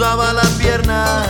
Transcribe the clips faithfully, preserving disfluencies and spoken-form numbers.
cruzaba la pierna.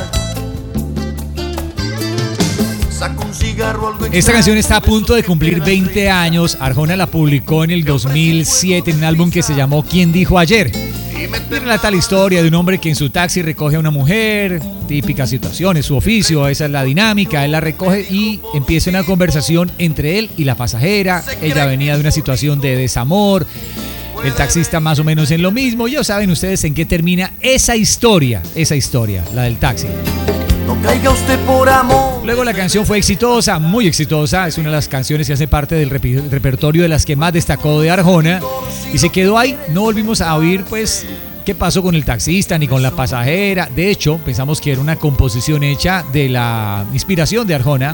Saco un cigarro, algo extraño. Esta canción está a punto de cumplir veinte años. Arjona la publicó en el dos mil siete en un álbum que se llamó ¿Quién dijo ayer? Y relata la historia de un hombre que en su taxi recoge a una mujer, típica situación, es su oficio, esa es la dinámica, él la recoge y empieza una conversación entre él y la pasajera. Ella venía de una situación de desamor, el taxista más o menos en lo mismo. Ya saben ustedes en qué termina esa historia, esa historia, la del taxi. No caiga usted por amor. Luego la canción fue exitosa, muy exitosa, es una de las canciones que hace parte del rep- repertorio de las que más destacó de Arjona y se quedó ahí. No volvimos a oír pues qué pasó con el taxista ni con la pasajera. De hecho, pensamos que era una composición hecha de la inspiración de Arjona.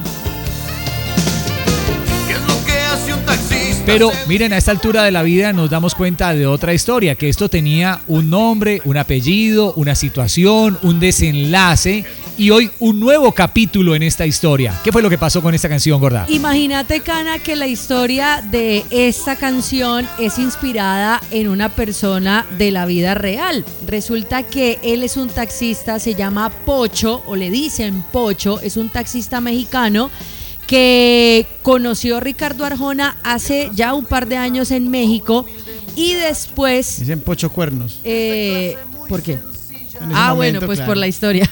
¿Qué es lo que hace un taxista? Pero miren, a esta altura de la vida nos damos cuenta de otra historia, que esto tenía un nombre, un apellido, una situación, un desenlace y hoy un nuevo capítulo en esta historia. ¿Qué fue lo que pasó con esta canción, gorda? Imagínate, Cana, que la historia de esta canción es inspirada en una persona de la vida real. Resulta que él es un taxista, se llama Pocho, o le dicen Pocho, es un taxista mexicano que conoció a Ricardo Arjona hace ya un par de años en México y después... Dicen Pocho Cuernos. Eh, ¿Por qué? Ah, momento, bueno, pues claro, por la historia.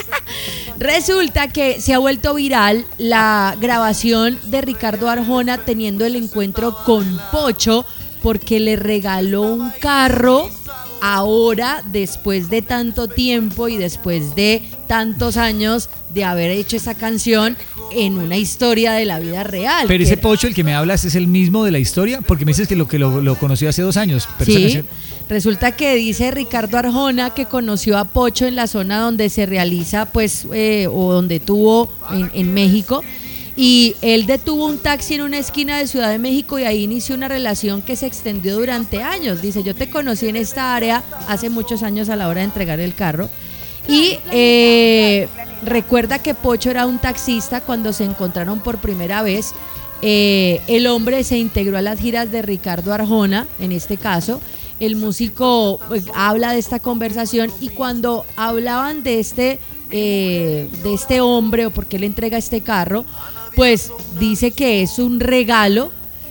Resulta que se ha vuelto viral la grabación de Ricardo Arjona teniendo el encuentro con Pocho porque le regaló un carro ahora, después de tanto tiempo y después de tantos años de haber hecho esa canción en una historia de la vida real. Pero ese Pocho, el que me hablas, ¿es el mismo de la historia? Porque me dices que lo que lo, lo conoció hace dos años. Pero sí, canción... resulta que dice Ricardo Arjona que conoció a Pocho en la zona donde se realiza, pues, eh, o donde tuvo en, en México. Y él detuvo un taxi en una esquina de Ciudad de México y ahí inició una relación que se extendió durante años. Dice, yo te conocí en esta área hace muchos años a la hora de entregar el carro. Y eh, recuerda que Pocho era un taxista cuando se encontraron por primera vez. Eh, el hombre se integró a las giras de Ricardo Arjona, en este caso. El músico pues, habla de esta conversación y cuando hablaban de este, eh, de este hombre o por qué le entrega este carro, pues dice que es un regalo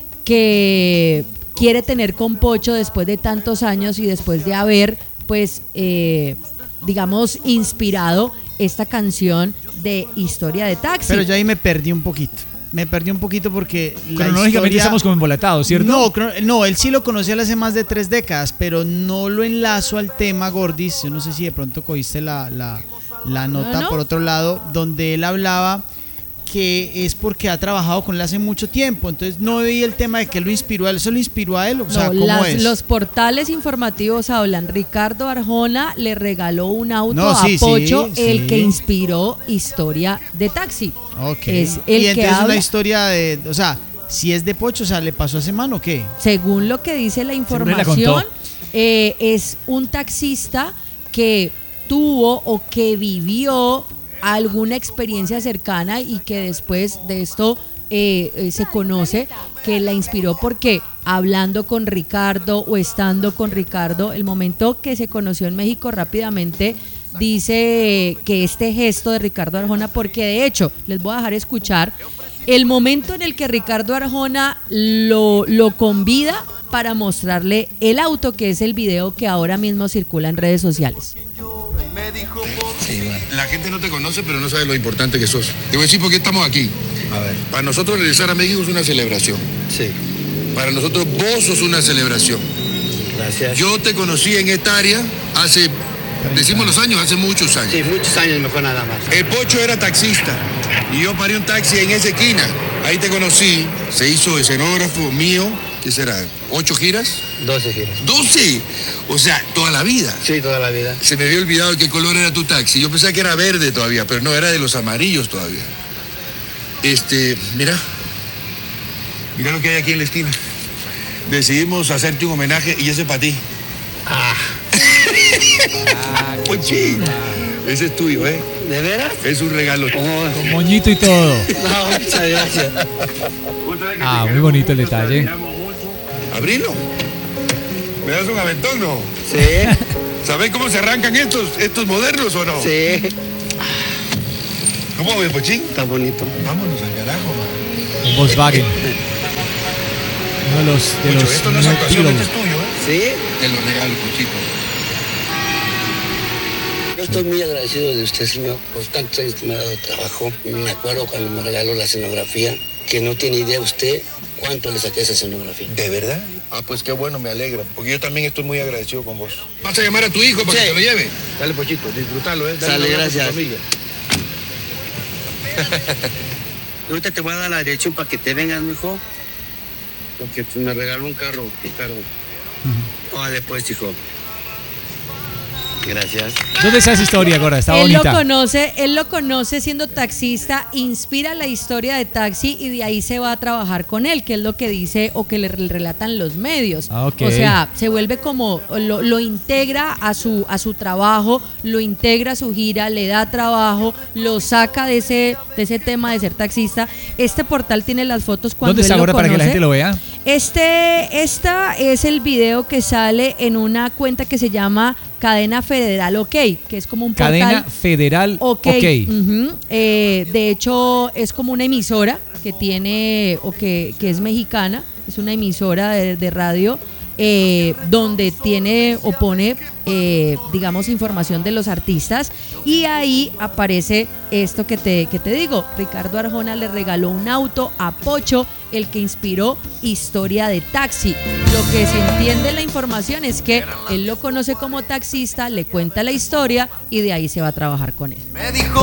que quiere tener con Pocho después de tantos años y después de haber, pues, eh, digamos, inspirado esta canción de Historia de Taxi. Pero yo ahí me perdí un poquito. Me perdí un poquito porque la cronológicamente historia... estamos como embolatados, ¿cierto? No, no, él sí lo conocía hace más de tres décadas, pero no lo enlazo al tema, Gordis. Yo no sé si de pronto cogiste la, la, la nota no, no. por otro lado, donde él hablaba que es porque ha trabajado con él hace mucho tiempo. Entonces no veía el tema de que lo inspiró a él. ¿Eso lo inspiró a él? O sea, no, ¿cómo las, es? Los portales informativos hablan. Ricardo Arjona le regaló un auto no, sí, a Pocho, sí, el sí. que inspiró Historia de Taxi. Ok. Es el y entonces que habla, una historia de... O sea, si es de Pocho, o sea, ¿le pasó hace mano o qué? según lo que dice la información, eh, es un taxista que tuvo o que vivió alguna experiencia cercana y que después de esto eh, eh, se conoce que la inspiró porque hablando con Ricardo o estando con Ricardo, el momento que se conoció en México rápidamente dice que este gesto de Ricardo Arjona, porque de hecho les voy a dejar escuchar el momento en el que Ricardo Arjona lo, lo convida para mostrarle el auto, que es el video que ahora mismo circula en redes sociales. Sí, bueno. La gente no te conoce, pero no sabe lo importante que sos. Te voy a decir por qué estamos aquí. A ver. Para nosotros regresar a México es una celebración. Sí. Para nosotros vos sos una celebración. Gracias. Yo te conocí en esta área hace, decimos los años, hace muchos años. Sí, muchos años mejor nada más. El Pocho era taxista y yo paré un taxi en esa esquina. Ahí te conocí, se hizo escenógrafo mío. ¿Qué será? ¿Ocho giras? doce giras. ¿doce? O sea, toda la vida. Sí, toda la vida. Se me había olvidado qué color era tu taxi. Yo pensaba que era verde todavía, pero no, era de los amarillos todavía. Este, mira. Mira lo que hay aquí en la esquina. Decidimos hacerte un homenaje y ese es para ti. Ah. ah Pochín. Ese es tuyo, ¿eh? ¿De veras? Es un regalo. Oh. Con moñito y todo. No, muchas gracias. Ah, muy bonito el detalle. Abrilo. ¿Me das un aventón, no? Sí. ¿Sabés cómo se arrancan estos, estos modernos o no? Sí, ¿Cómo ves, Pochín? está bonito. Vámonos al carajo, man. Un Volkswagen. Uno de los de Pocho, los esto no es actuación, Beatles. este es tuyo, ¿eh? Sí, Te lo regalo, Pochito. yo estoy muy agradecido de usted, señor, por tantos años que me ha dado trabajo. Me acuerdo cuando me regaló la escenografía, que no tiene idea usted cuánto le saqué a esa escenografía. ¿De verdad? Ah, pues qué bueno, me alegra. Porque yo también estoy muy agradecido con vos. ¿Vas a llamar a tu hijo para Sí. que te lo lleve? Dale, Pochito, disfrútalo, ¿eh? Dale Sale, un abrazo a tu gracias. familia. Ahorita te voy a dar la dirección para que te vengas, mijo, porque pues, me regaló un carro, Ricardo. Vale, pues, hijo. Gracias. ¿Dónde está esa historia, Gorda? Está Él lo bonita. conoce, él lo conoce siendo taxista, inspira la historia de taxi y de ahí se va a trabajar con él, que es lo que dice o que le relatan los medios. Ah, ok. O sea, se vuelve como, lo, lo integra a su, a su trabajo, lo integra a su gira, le da trabajo, lo saca de ese, de ese tema de ser taxista. Este portal tiene las fotos cuando ¿Dónde él está, lo Gorda, para que la conoce. gente lo vea? Este, esta es el video que sale en una cuenta que se llama Cadena Federal OK, que es como un portal. Cadena Federal OK. OK. Ujú. Eh, de hecho, es como una emisora que tiene, o que, que es mexicana, es una emisora de, de radio eh, donde tiene o pone, eh, digamos, información de los artistas. Y ahí aparece esto que te, que te digo. Ricardo Arjona le regaló un auto a Pocho, el que inspiró Historia de Taxi. Lo que se entiende en la información es que él lo conoce como taxista, le cuenta la historia y de ahí se va a trabajar con él. Me dijo